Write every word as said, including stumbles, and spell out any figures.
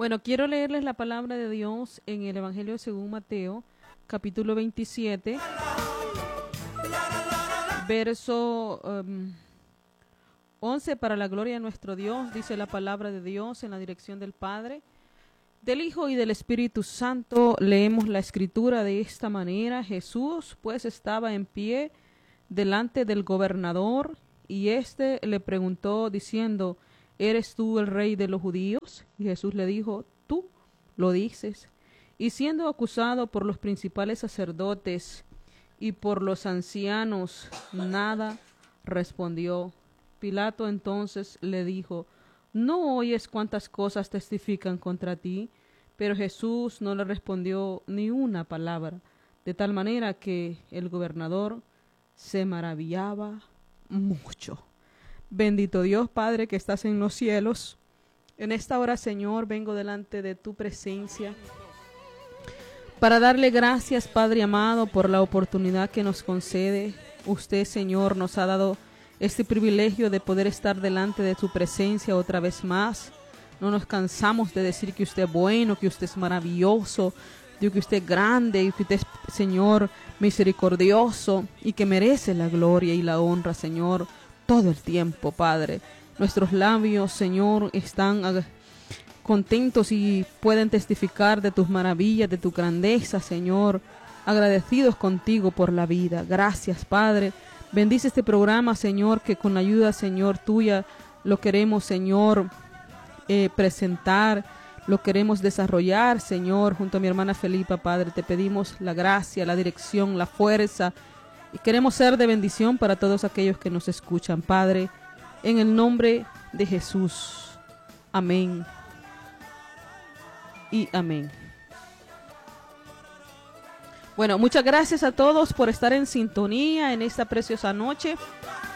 Bueno, quiero leerles la palabra de Dios en el Evangelio según Mateo, capítulo veintisiete, verso um, once. Para la gloria de nuestro Dios, dice la palabra de Dios en la dirección del Padre, del Hijo y del Espíritu Santo. Leemos la escritura de esta manera. Jesús pues estaba en pie delante del gobernador, y éste le preguntó diciendo: ¿Eres tú el rey de los judíos? Y Jesús le dijo: tú lo dices. Y siendo acusado por los principales sacerdotes y por los ancianos, nada respondió. Pilato entonces le dijo: ¿no oyes cuántas cosas testifican contra ti? Pero Jesús no le respondió ni una palabra, de tal manera que el gobernador se maravillaba mucho. Bendito Dios, Padre, que estás en los cielos. En esta hora, Señor, vengo delante de tu presencia para darle gracias, Padre amado, por la oportunidad que nos concede. Usted, Señor, nos ha dado este privilegio de poder estar delante de tu presencia otra vez más. No nos cansamos de decir que usted es bueno, que usted es maravilloso, de que usted es grande y que usted es, Señor, misericordioso y que merece la gloria y la honra, Señor, todo el tiempo, Padre. Nuestros labios, Señor, están contentos y pueden testificar de tus maravillas, de tu grandeza, Señor. Agradecidos contigo por la vida. Gracias, Padre. Bendice este programa, Señor, que con la ayuda, Señor, tuya lo queremos, Señor, eh, presentar, lo queremos desarrollar, Señor, junto a mi hermana Felipa, Padre. Te pedimos la gracia, la dirección, la fuerza, y queremos ser de bendición para todos aquellos que nos escuchan, Padre, en el nombre de Jesús. Amén y amén. Bueno, muchas gracias a todos por estar en sintonía en esta preciosa noche.